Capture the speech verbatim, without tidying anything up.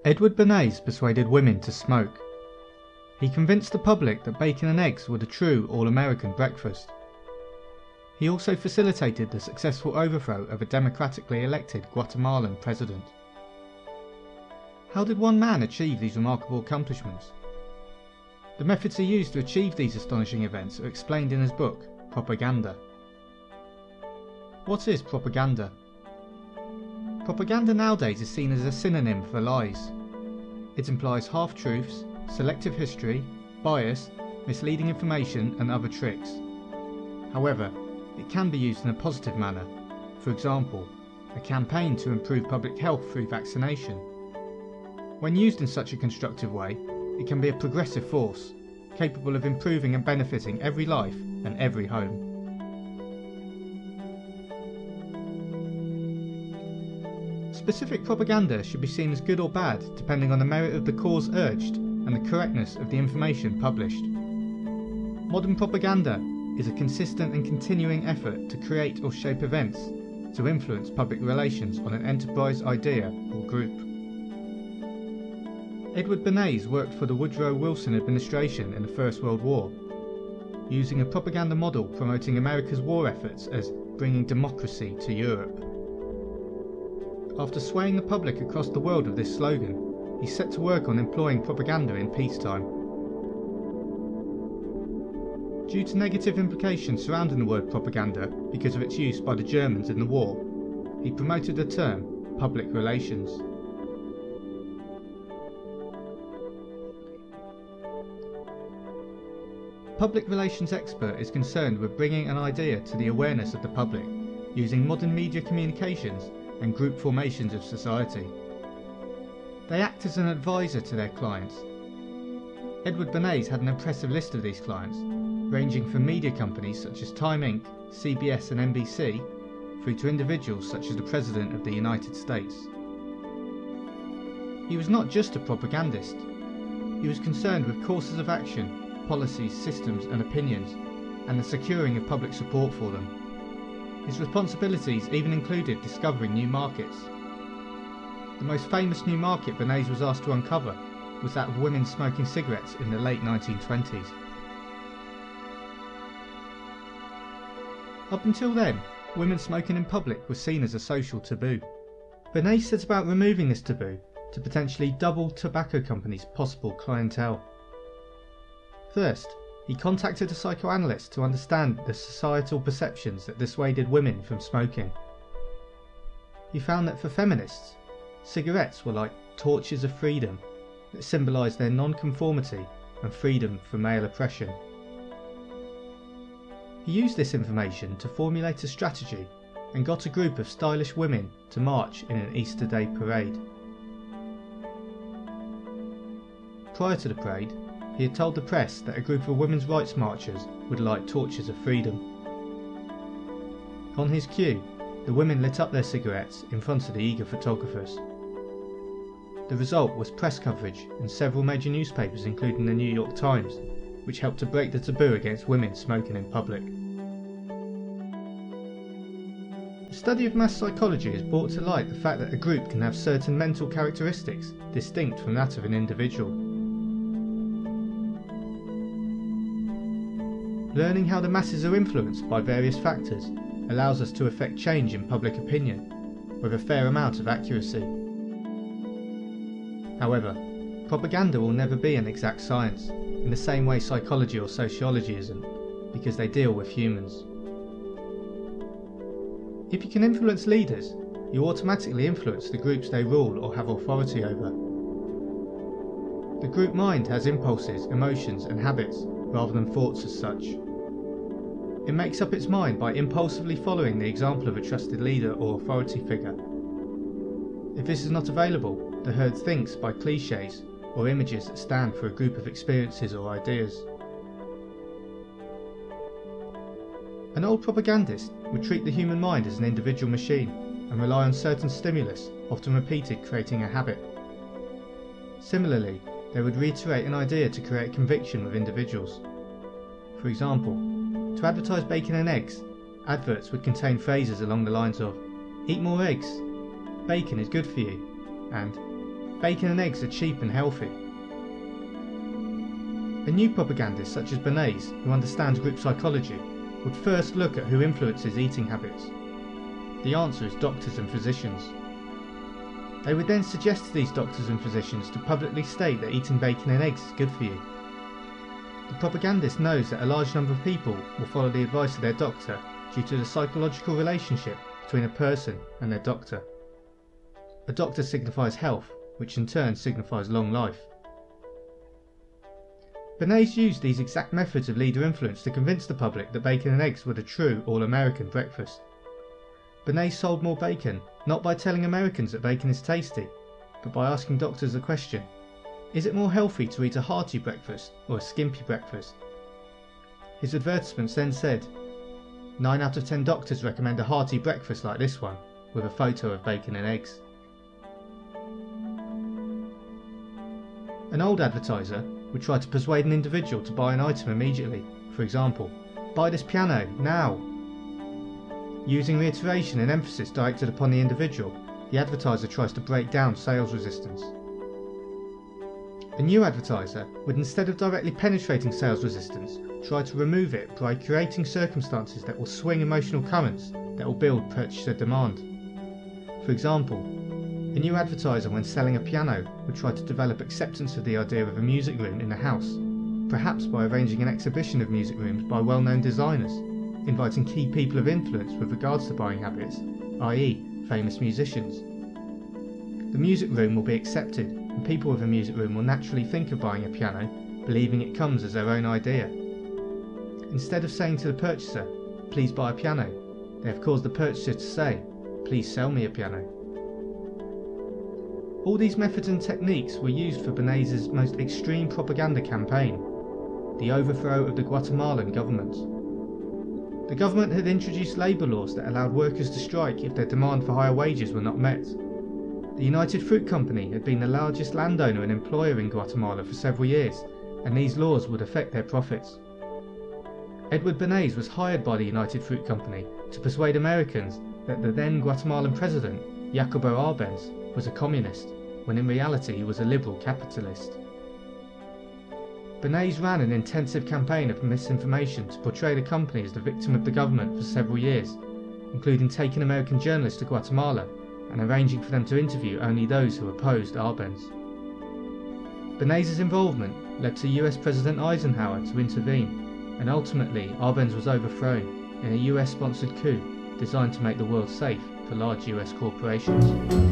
Edward Bernays persuaded women to smoke. He convinced the public that bacon and eggs were the true all-American breakfast. He also facilitated the successful overthrow of a democratically elected Guatemalan president. How did one man achieve these remarkable accomplishments? The methods he used to achieve these astonishing events are explained in his book, Propaganda. What is propaganda? Propaganda nowadays is seen as a synonym for lies. It implies half-truths, selective history, bias, misleading information and other tricks. However, it can be used in a positive manner. For example, a campaign to improve public health through vaccination. When used in such a constructive way, it can be a progressive force, capable of improving and benefiting every life and every home. Specific propaganda should be seen as good or bad depending on the merit of the cause urged and the correctness of the information published. Modern propaganda is a consistent and continuing effort to create or shape events to influence public relations on an enterprise, idea or group. Edward Bernays worked for the Woodrow Wilson administration in the First World War, using a propaganda model promoting America's war efforts as bringing democracy to Europe. After swaying the public across the world with this slogan, he set to work on employing propaganda in peacetime. Due to negative implications surrounding the word propaganda because of its use by the Germans in the war, he promoted the term public relations. Public relations expert is concerned with bringing an idea to the awareness of the public using modern media communications and group formations of society. They act as an advisor to their clients. Edward Bernays had an impressive list of these clients, ranging from media companies such as Time Incorporated, C B S and N B C, through to individuals such as the President of the United States. He was not just a propagandist. He was concerned with courses of action, policies, systems and opinions, and the securing of public support for them. His responsibilities even included discovering new markets. The most famous new market Bernays was asked to uncover was that of women smoking cigarettes in the late nineteen twenties. Up until then, women smoking in public was seen as a social taboo. Bernays set about removing this taboo to potentially double tobacco companies' possible clientele. First, he contacted a psychoanalyst to understand the societal perceptions that dissuaded women from smoking. He found that for feminists, cigarettes were like torches of freedom that symbolised their non-conformity and freedom from male oppression. He used this information to formulate a strategy and got a group of stylish women to march in an Easter Day parade. Prior to the parade, he had told the press that a group of women's rights marchers would light torches of freedom. On his cue, the women lit up their cigarettes in front of the eager photographers. The result was press coverage in several major newspapers including the New York Times, which helped to break the taboo against women smoking in public. The study of mass psychology has brought to light the fact that a group can have certain mental characteristics distinct from that of an individual. Learning how the masses are influenced by various factors allows us to effect change in public opinion with a fair amount of accuracy. However, propaganda will never be an exact science, in the same way psychology or sociology isn't, because they deal with humans. If you can influence leaders, you automatically influence the groups they rule or have authority over. The group mind has impulses, emotions and habits rather than thoughts as such. It makes up its mind by impulsively following the example of a trusted leader or authority figure. If this is not available, the herd thinks by cliches or images that stand for a group of experiences or ideas. An old propagandist would treat the human mind as an individual machine and rely on certain stimulus, often repeated, creating a habit. Similarly, they would reiterate an idea to create conviction with individuals. For example, to advertise bacon and eggs, adverts would contain phrases along the lines of "Eat more eggs," "Bacon is good for you," and bacon and eggs are cheap and healthy. A new propagandist such as Bernays, who understands group psychology, would first look at who influences eating habits. The answer is doctors and physicians. They would then suggest to these doctors and physicians to publicly state that eating bacon and eggs is good for you. The propagandist knows that a large number of people will follow the advice of their doctor due to the psychological relationship between a person and their doctor. A doctor signifies health, which in turn signifies long life. Bernays used these exact methods of leader influence to convince the public that bacon and eggs were the true all-American breakfast. Bernays sold more bacon not by telling Americans that bacon is tasty, but by asking doctors the question, is it more healthy to eat a hearty breakfast or a skimpy breakfast? His advertisements then said, nine out of ten doctors recommend a hearty breakfast like this one, with a photo of bacon and eggs. An old advertiser would try to persuade an individual to buy an item immediately. For example, buy this piano, now! Using reiteration and emphasis directed upon the individual, the advertiser tries to break down sales resistance. A new advertiser would, instead of directly penetrating sales resistance, try to remove it by creating circumstances that will swing emotional currents that will build purchaser demand. For example, a new advertiser, when selling a piano, would try to develop acceptance of the idea of a music room in the house, perhaps by arranging an exhibition of music rooms by well-known designers, inviting key people of influence with regards to buying habits, that is famous musicians. The music room will be accepted, and people with a music room will naturally think of buying a piano, believing it comes as their own idea. Instead of saying to the purchaser, please buy a piano, they have caused the purchaser to say, please sell me a piano. All these methods and techniques were used for Bernays' most extreme propaganda campaign, the overthrow of the Guatemalan government. The government had introduced labour laws that allowed workers to strike if their demand for higher wages were not met. The United Fruit Company had been the largest landowner and employer in Guatemala for several years, and these laws would affect their profits. Edward Bernays was hired by the United Fruit Company to persuade Americans that the then Guatemalan president, Jacobo Arbenz, was a communist, when in reality he was a liberal capitalist. Bernays ran an intensive campaign of misinformation to portray the company as the victim of the government for several years, including taking American journalists to Guatemala and arranging for them to interview only those who opposed Arbenz. Bernays' involvement led to U S President Eisenhower to intervene, and ultimately Arbenz was overthrown in a U S-sponsored coup designed to make the world safe for large U S corporations.